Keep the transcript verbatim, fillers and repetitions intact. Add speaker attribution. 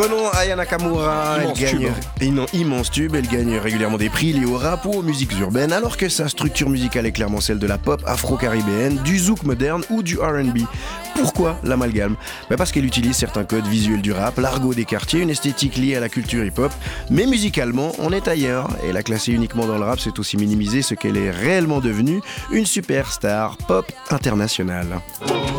Speaker 1: Prenons Aya Nakamura,
Speaker 2: Immense
Speaker 1: elle gagne
Speaker 2: tube,
Speaker 1: et non, immense tube, elle gagne régulièrement des prix liés au rap ou aux musiques urbaines, alors que sa structure musicale est clairement celle de la pop afro-caribéenne, du zouk moderne ou du R and B. Pourquoi l'amalgame ? Bah parce qu'elle utilise certains codes visuels du rap, l'argot des quartiers, une esthétique liée à la culture hip-hop, mais musicalement, on est ailleurs. Et la classer uniquement dans le rap, c'est aussi minimiser ce qu'elle est réellement devenue, une superstar pop internationale.